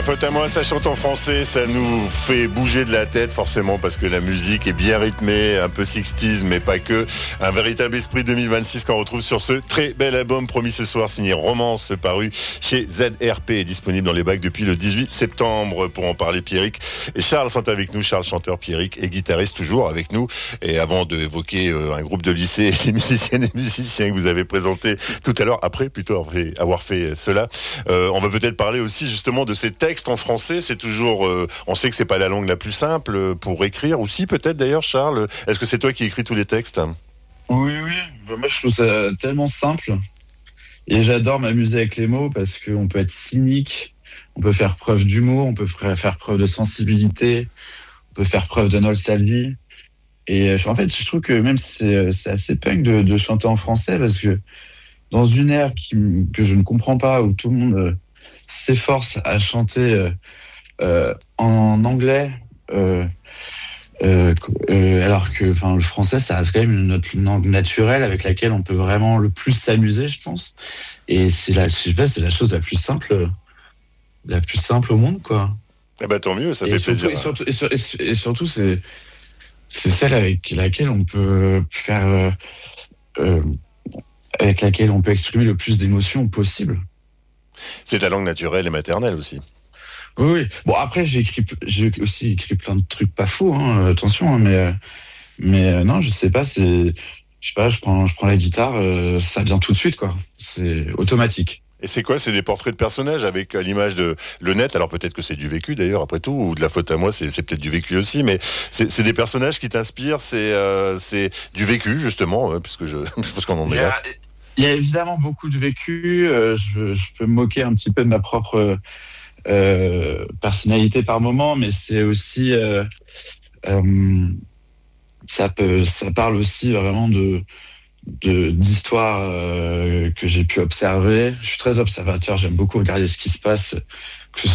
La faute à moi, ça chante en français, ça nous fait bouger de la tête forcément parce que la musique est bien rythmée, un peu 60s mais pas que. Un véritable esprit 2026 qu'on retrouve sur ce très bel album promis ce soir, signé Romance, paru chez ZRP, et disponible dans les bacs depuis le 18 septembre. Pour en parler, Pierrick et Charles sont avec nous. Charles, chanteur, Pierrick et guitariste toujours avec nous. Et avant d'évoquer un groupe de lycée, les musiciennes et musiciens que vous avez présentés tout à l'heure, après plutôt avoir fait cela, on va peut-être parler aussi justement de ces textes en français. C'est toujours, on sait que c'est pas la langue la plus simple pour écrire, ou si peut-être d'ailleurs, Charles, est-ce que c'est toi qui écris tous les textes? Oui, oui. Moi, je trouve ça tellement simple. Et j'adore m'amuser avec les mots parce qu'on peut être cynique, on peut faire preuve d'humour, on peut faire preuve de sensibilité, on peut faire preuve de nostalgie. Et en fait, je trouve que même c'est assez punk de chanter en français parce que dans une ère que je ne comprends pas, où tout le monde s'efforce à chanter en anglais, alors que le français, ça reste quand même notre langue naturelle avec laquelle on peut vraiment le plus s'amuser, je pense. Et c'est la chose la plus simple au monde, quoi. Eh ben, tant mieux, ça fait plaisir. Et surtout, c'est celle avec laquelle on peut faire, avec laquelle on peut exprimer le plus d'émotions possible. C'est ta langue naturelle et maternelle aussi. Oui, oui. Bon, après, j'ai aussi écrit plein de trucs pas fous, hein, attention, hein, mais non, je sais pas, je prends la guitare, ça vient tout de suite, quoi. C'est automatique. Et c'est quoi? C'est des portraits de personnages avec l'image de Le Net. Alors peut-être que c'est du vécu d'ailleurs, après tout, ou de la faute à moi, c'est peut-être du vécu aussi, mais c'est des personnages qui t'inspirent, c'est du vécu justement, puisque je pense qu'on en est là. Il y a évidemment beaucoup de vécu. Je peux me moquer un petit peu de ma propre personnalité par moment, mais c'est aussi ça parle aussi vraiment d'histoires que j'ai pu observer. Je suis très observateur, j'aime beaucoup regarder ce qui se passe, que ce